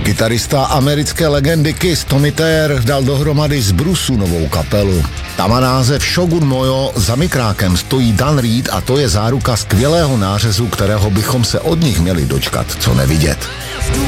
Kytarista americké legendy Kiss Tommy Thayer dal dohromady z Brusu novou kapelu. Ta má název Shogun Mojo, za mikrákem stojí Dan Reed a to je záruka skvělého nářezu, kterého bychom se od nich měli dočkat, co nevidět.